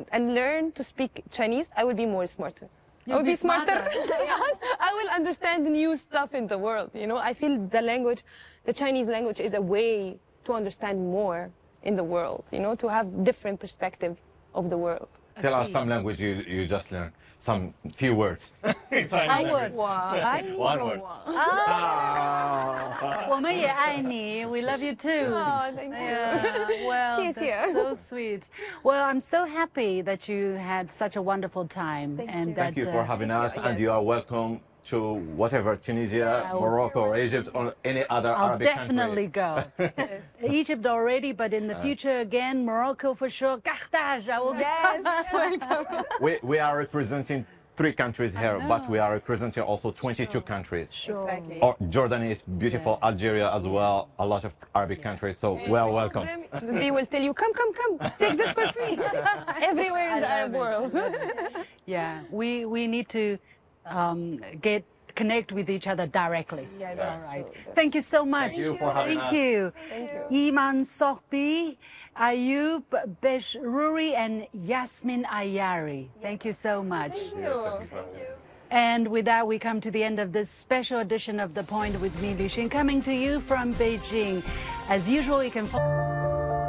and learn to speak Chinese, I will be more smarter. I will be smarter. Yes, I will understand new stuff in the world. You know, I feel the Chinese language is a way to understand more in the world. You know, to have different perspective of the world. Tell us some language you just learned. Some few words. One word. One word. 我们也爱你. We love you too. Oh, thank you. Yeah, well, 谢谢. that's so sweet. Well, I'm so happy that you had such a wonderful time. Thank you for having us, and you are welcome to whatever, Tunisia, Morocco, or Egypt, or any other Arabic country. I'll definitely go. Egypt already, but in the future again, Morocco for sure. Carthage, I will We are representing 3 countries here, but we are representing also 22 countries. Sure. Exactly. Jordan is beautiful, Algeria as well, a lot of Arabic countries, so we are welcome. They will tell you, come, take this for free. Everywhere in the Arab world. Yeah, we need to connect with each other directly. Yeah, that's All right. true. Thank you so much. Thank you for having Thank us. you. Thank you. Iman Sohbi, Ayub Beshruri, and Yasmin Ayari. Thank you so much. Thank you. And with that, we come to the end of this special edition of The Point with me, Li Xin, coming to you from Beijing. As usual, you can follow